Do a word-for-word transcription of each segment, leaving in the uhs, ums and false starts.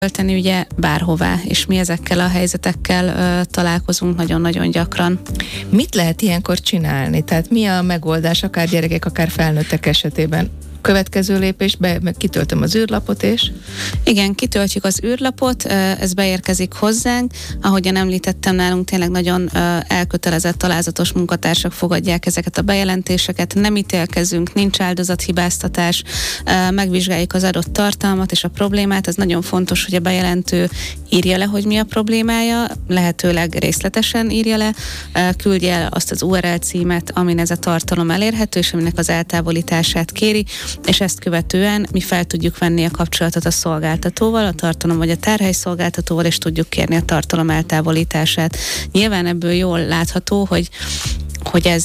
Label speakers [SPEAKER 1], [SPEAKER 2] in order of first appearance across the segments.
[SPEAKER 1] tölteni ugye bárhová, és mi ezekkel a helyzetekkel ö, találkozunk nagyon-nagyon gyakran.
[SPEAKER 2] Mit lehet ilyenkor csinálni? Tehát mi a megoldás akár gyerekek, akár felnőttek esetében? Következő lépésbe meg kitöltöm az űrlapot, és?
[SPEAKER 1] Igen, kitöltjük az űrlapot, ez beérkezik hozzánk. Ahogyan említettem, nálunk tényleg nagyon elkötelezett, alázatos munkatársak fogadják ezeket a bejelentéseket, nem ítélkezünk, nincs áldozathibáztatás, megvizsgáljuk az adott tartalmat és a problémát. Ez nagyon fontos, hogy a bejelentő írja le, hogy mi a problémája, lehetőleg részletesen írja le, küldje el azt az u er el címet, amin ez a tartalom elérhető, és aminek az eltávolítását kéri, és ezt követően mi fel tudjuk venni a kapcsolatot a szolgáltatóval, a tartalom vagy a tárhely szolgáltatóval, és tudjuk kérni a tartalom eltávolítását. Nyilván ebből jól látható, hogy, hogy ez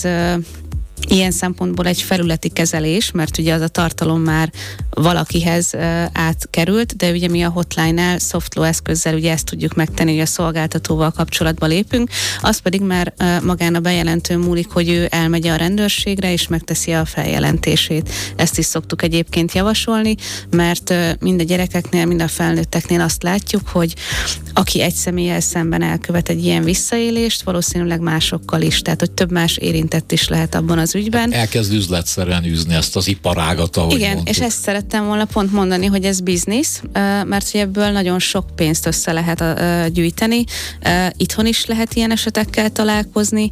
[SPEAKER 1] ilyen szempontból egy felületi kezelés, mert ugye az a tartalom már valakihez uh, átkerült, de ugye mi a hotline-nál soft law eszközzel ugye ezt tudjuk megtenni, hogy a szolgáltatóval kapcsolatba lépünk, az pedig már uh, magán a bejelentő múlik, hogy ő elmegy a rendőrségre és megteszi a feljelentését. Ezt is szoktuk egyébként javasolni, mert uh, mind a gyerekeknél, mind a felnőtteknél azt látjuk, hogy aki egy személlyel szemben elkövet egy ilyen visszaélést, valószínűleg másokkal is, tehát hogy több más érintett is lehet abban az ügyben.
[SPEAKER 3] Elkezd üzletszerűen űzni ezt az iparágat, ahogy
[SPEAKER 1] Igen,
[SPEAKER 3] mondtuk.
[SPEAKER 1] És ezt szerettem volna pont mondani, hogy ez biznisz, mert hogy ebből nagyon sok pénzt össze lehet gyűjteni. Itthon is lehet ilyen esetekkel találkozni,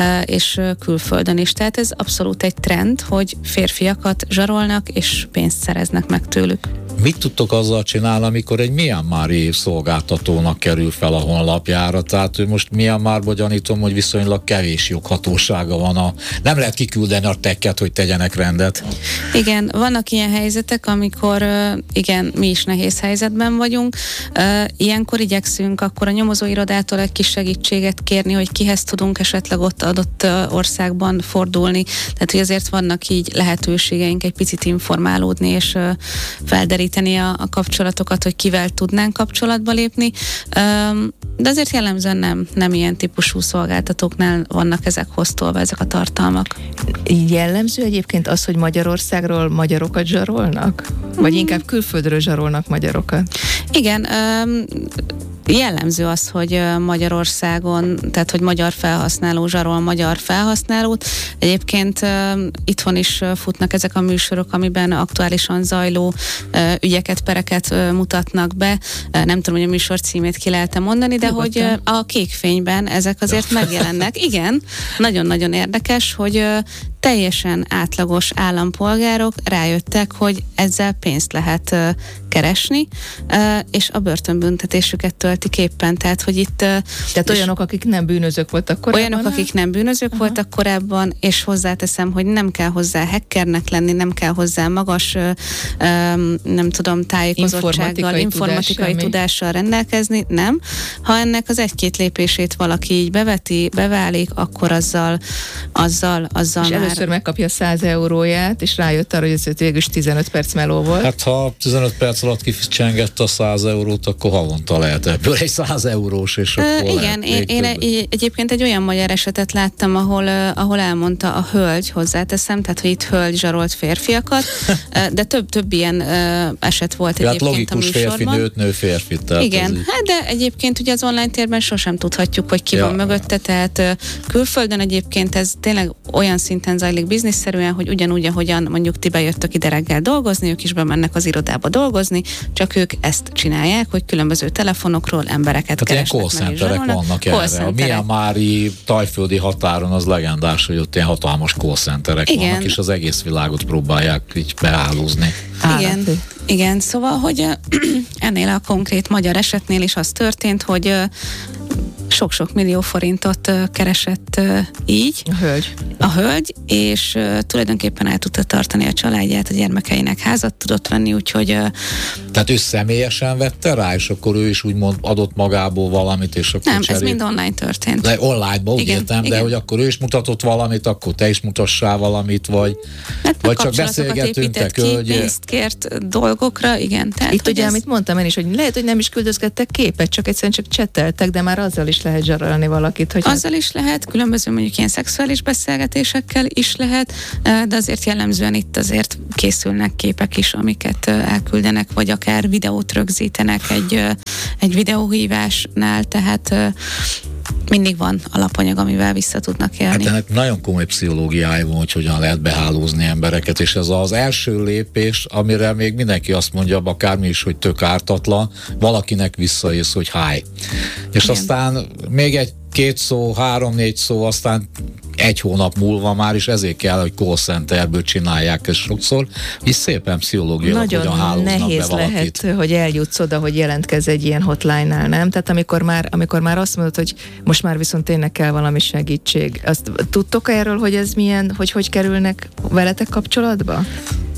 [SPEAKER 1] és külföldön is. Tehát ez abszolút egy trend, hogy férfiakat zsarolnak, és pénzt szereznek meg tőlük.
[SPEAKER 3] Mit tudtok azzal csinálni, amikor egy Myanmari szolgáltatónak kerül fel a honlapjára? Tehát, hogy most Myanmarba gyanítom, hogy viszonylag kevés joghatósága van. A, nem lehet kiküldeni a tekket, hogy tegyenek rendet.
[SPEAKER 1] Igen, vannak ilyen helyzetek, amikor igen, mi is nehéz helyzetben vagyunk. Ilyenkor igyekszünk akkor a nyomozóirodától egy kis segítséget kérni, hogy kihez tudunk esetleg ott adott országban fordulni. Tehát, hogy azért vannak így lehetőségeink egy picit informálódni, és felderíteni a, a kapcsolatokat, hogy kivel tudnánk kapcsolatba lépni. De azért jellemzően nem, nem ilyen típusú szolgáltatóknál vannak ezek hoztolva, ezek a tartalmak.
[SPEAKER 2] Jellemző egyébként az, hogy Magyarországról magyarokat zsarolnak? Vagy mm. inkább külföldről zsarolnak magyarokat?
[SPEAKER 1] Igen, um, jellemző az, hogy Magyarországon, tehát hogy magyar felhasználó zsarol magyar felhasználót. Egyébként uh, itthon is futnak ezek a műsorok, amiben aktuálisan zajló uh, ügyeket, pereket uh, mutatnak be. Uh, nem tudom, hogy a műsor címét ki lehet mondani, de hogy uh, a Kékfényben ezek azért megjelennek. Igen, nagyon-nagyon érdekes, hogy uh, teljesen átlagos állampolgárok rájöttek, hogy ezzel pénzt lehet uh, keresni, uh, és a börtönbüntetésüket töltik éppen. Tehát, hogy itt... Uh,
[SPEAKER 2] Tehát olyanok, akik nem bűnözők voltak korábban?
[SPEAKER 1] Olyanok, akik nem bűnözők Aha. voltak korábban, és hozzáteszem, hogy nem kell hozzá hackernek lenni, nem kell hozzá magas, uh, um, nem tudom, tájékozottsággal, informatikai, informatikai tudás, tudással rendelkezni, nem. Ha ennek az egy-két lépését valaki így beveti, beválik, akkor azzal, azzal, azzal
[SPEAKER 2] és
[SPEAKER 1] már...
[SPEAKER 2] először megkapja száz euróját, és rájött arra, hogy ez végül is tizenöt perc meló volt.
[SPEAKER 3] Hát ha tizenöt perc alatt kicsengette a száz eurót, akkor havonta lehet ebből egy száz eurós, és akkor
[SPEAKER 1] uh, Igen, én, én egy, egyébként egy olyan magyar esetet láttam, ahol, uh, ahol elmondta a hölgy, hozzáteszem, tehát hogy itt hölgy zsarolt férfiakat, uh, de több, több ilyen uh, eset volt
[SPEAKER 3] hát
[SPEAKER 1] egyébként a műsorban.
[SPEAKER 3] Logikus férfi nőt, nő férfit.
[SPEAKER 1] Igen, hát de egyébként ugye az online térben sosem tudhatjuk, hogy ki
[SPEAKER 3] ja.
[SPEAKER 1] van mögötte, tehát uh, külföldön egyébként ez tényleg olyan szinten zajlik bizniszszerűen, hogy ugyanúgy, ahogyan mondjuk ti bejöttök ide reggel dolgozni, ők is bemennek az irodába dolgozni, csak ők ezt csinálják, hogy különböző telefonokról embereket
[SPEAKER 3] hát
[SPEAKER 1] keresnek
[SPEAKER 3] ilyen call centerek vannak erre. A Myanmari tajföldi határon az legendás, hogy ott ilyen hatalmas call centerek
[SPEAKER 1] Igen.
[SPEAKER 3] vannak, és az egész világot próbálják így beállózni.
[SPEAKER 1] Igen, igen, szóval, hogy uh, ennél a konkrét magyar esetnél is az történt, hogy uh, sok-sok millió forintot uh, keresett uh, így
[SPEAKER 2] a hölgy.
[SPEAKER 1] a hölgy, és uh, tulajdonképpen el tudta tartani a családját, a gyermekeinek házat tudott venni, úgyhogy... Uh,
[SPEAKER 3] Tehát ő személyesen vette rá, és akkor ő is úgymond adott magából valamit, és akkor
[SPEAKER 1] Nem,
[SPEAKER 3] cserél...
[SPEAKER 1] ez mind online történt.
[SPEAKER 3] De online-ban, úgy
[SPEAKER 1] igen,
[SPEAKER 3] értem,
[SPEAKER 1] igen.
[SPEAKER 3] de hogy akkor ő is mutatott valamit, akkor te is mutassál valamit, vagy,
[SPEAKER 1] hát
[SPEAKER 3] vagy csak beszélgetünk, te
[SPEAKER 1] ki, pénzt kért dolgokra, igen. Tehát,
[SPEAKER 2] itt ugye,
[SPEAKER 1] ez...
[SPEAKER 2] amit mondtam én is, hogy lehet, hogy nem is küldözgettek képet, csak egyszerűen csak cseteltek, de már azzal is lehet zsarolni valakit. Hogy
[SPEAKER 1] Azzal is lehet, különböző mondjuk ilyen szexuális beszélgetésekkel is lehet, de azért jellemzően itt azért készülnek képek is, amiket elküldenek, vagy akár videót rögzítenek egy, egy videóhívásnál, tehát mindig van alapanyag, amivel vissza tudnak élni.
[SPEAKER 3] Hát ennek nagyon komoly pszichológiája van, hogy hogyan lehet behálózni embereket, és ez az első lépés, amire még mindenki azt mondja, akármi is, hogy tök ártatlan, valakinek visszaész, hogy háj. És igen. Aztán még egy két szó, három-négy szó, aztán egy hónap múlva már is ezért kell, hogy call centerből csinálják ezt sokszor, és szépen pszichológiailag hogyan hálóznak
[SPEAKER 2] nehéz
[SPEAKER 3] be valakit.
[SPEAKER 2] Lehet, hogy eljutsz oda, hogy jelentkezz egy ilyen hotline-nál, nem? Tehát amikor már, amikor már azt mondod, hogy most már viszont tényleg kell valami segítség. Azt tudtok erről, hogy ez milyen, hogy hogy kerülnek veletek kapcsolatba?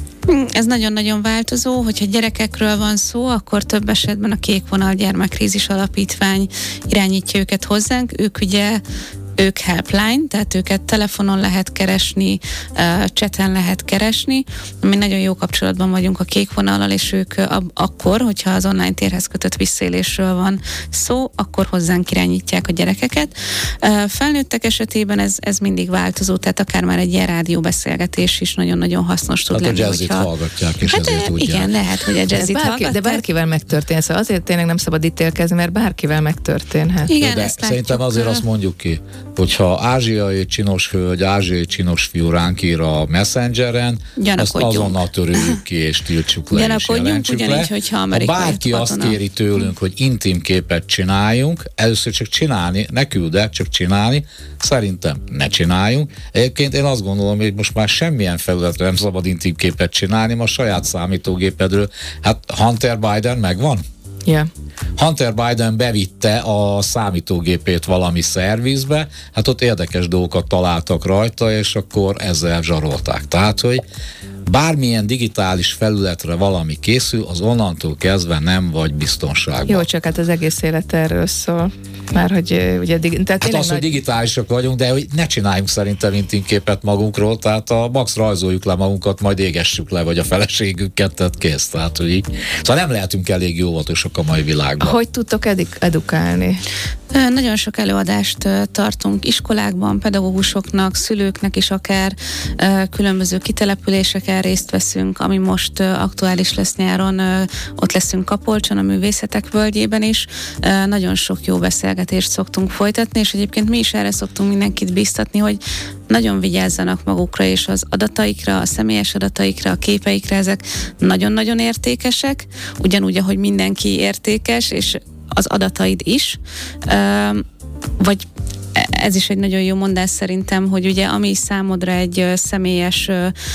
[SPEAKER 1] Ez nagyon-nagyon változó, hogyha gyerekekről van szó, akkor több esetben a Kék Vonal Gyermekkrízis Alapítvány irányítja őket hozzánk. Ők ugye ők helpline, tehát őket telefonon lehet keresni, chaten lehet keresni. Mi nagyon jó kapcsolatban vagyunk a Kék Vonallal, és ők ab- akkor, hogyha az online térhez kötött visszaélésről van szó, akkor hozzánk irányítják a gyerekeket. Felnőttek esetében ez, ez mindig változó, tehát akár már egy ilyen rádióbeszélgetés is nagyon-nagyon hasznos tud
[SPEAKER 3] hát
[SPEAKER 1] lenni.
[SPEAKER 3] Hát a jazzit
[SPEAKER 1] hogyha...
[SPEAKER 3] hallgatják, és
[SPEAKER 1] hát
[SPEAKER 3] ezért tudják.
[SPEAKER 1] Igen, lehet, hogy a jazzit
[SPEAKER 2] bárki,
[SPEAKER 1] hallgatják.
[SPEAKER 2] De bárkivel megtörténhet, szóval azért tényleg nem szabad ítélkezni, mert bárkivel megtörténhet.
[SPEAKER 1] Igen,
[SPEAKER 3] de
[SPEAKER 1] ezt
[SPEAKER 3] szerintem
[SPEAKER 1] látjuk,
[SPEAKER 3] azért azt mondjuk ki, hogyha ázsiai csinos hölgy, ázsiai csinos fiú ránk ír a Messengeren, azt azonnal törőjük ki és tiltsuk le, és jelentsük le.
[SPEAKER 1] Hogyha
[SPEAKER 3] ha bárki katona. Azt kéri tőlünk, hogy intim képet csináljunk, először csak csinálni, ne küldek, csak csinálni, szerintem ne csináljunk. Egyébként én azt gondolom, hogy most már semmilyen felületre nem szabad intim képet csinálni, ma a saját számítógépedről. Hát Hunter Biden megvan?
[SPEAKER 2] Yeah.
[SPEAKER 3] Hunter Biden bevitte a számítógépét valami szervizbe, hát ott érdekes dolgokat találtak rajta, és akkor ezzel zsarolták. Tehát, hogy bármilyen digitális felületre valami készül, az onnantól kezdve nem vagy biztonságban.
[SPEAKER 2] Jó, csak hát az egész élet erről szól. Már hogy ugye... Tehát
[SPEAKER 3] hát az, nagy... hogy digitálisak vagyunk, de hogy ne csináljunk szerintem intimképet magunkról, tehát a max rajzoljuk le magunkat, majd égessük le, vagy a feleségünket, tehát kész. Tehát, hogy így. Szóval nem lehetünk elég óvatosak a mai világban.
[SPEAKER 2] Hogy tudtok edik- edukálni?
[SPEAKER 1] Nagyon sok előadást tartunk iskolákban, pedagógusoknak, szülőknek is akár különböző kitelepüléseken részt veszünk, ami most aktuális lesz nyáron, ott leszünk Kapolcson, a Művészetek Völgyében is. Nagyon sok jó beszélgetést szoktunk folytatni, és egyébként mi is erre szoktunk mindenkit bíztatni, hogy nagyon vigyázzanak magukra és az adataikra, a személyes adataikra, a képeikre, ezek nagyon-nagyon értékesek, ugyanúgy, ahogy mindenki értékes, és az adataid is, vagy ez is egy nagyon jó mondás szerintem, hogy ugye ami számodra egy személyes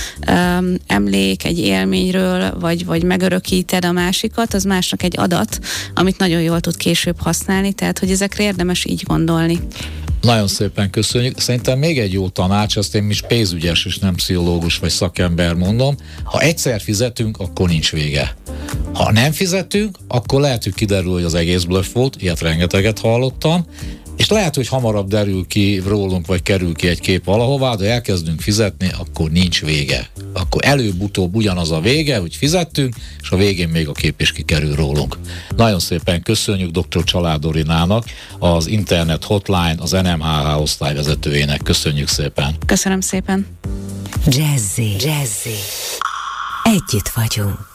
[SPEAKER 1] emlék, egy élményről, vagy, vagy megörökíted a másikat, az másnak egy adat, amit nagyon jól tud később használni, tehát hogy ezekre érdemes így gondolni.
[SPEAKER 3] Nagyon szépen köszönjük. Szerintem még egy jó tanács, azt én is pénzügyes és nem pszichológus vagy szakember mondom, ha egyszer fizetünk, akkor nincs vége. Ha nem fizetünk, akkor lehet, hogy kiderül, hogy az egész bluff volt, ilyet rengeteget hallottam, és lehet, hogy hamarabb derül ki rólunk, vagy kerül ki egy kép valahová, de elkezdünk fizetni, akkor nincs vége. Akkor előbb-utóbb ugyanaz a vége, hogy fizettünk, és a végén még a kép is kikerül rólunk. Nagyon szépen köszönjük dr. Család Dorinának, az Internet Hotline, az en em há há osztályvezetőjének. Köszönjük szépen.
[SPEAKER 1] Köszönöm szépen.
[SPEAKER 4] Jazzy, Jazzy. Együtt vagyunk.